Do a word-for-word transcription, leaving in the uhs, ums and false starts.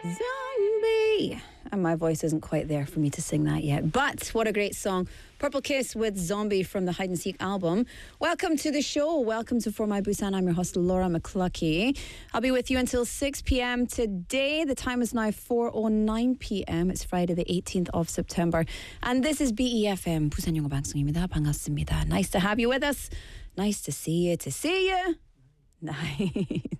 Zombie. And my voice isn't quite there for me to sing that yet. But what a great song. Purple Kiss with Zombie from the Hide and Seek album. Welcome to the show. Welcome to For My Busan. I'm your host, Laura McCluckey. I'll be with you until six p.m. today. The time is now four oh nine p.m. It's Friday the eighteenth of September. And this is B E F M. 부산 영어 방송입니다. 반갑습니다. Nice to have you with us. Nice to see you. To see you. Nice.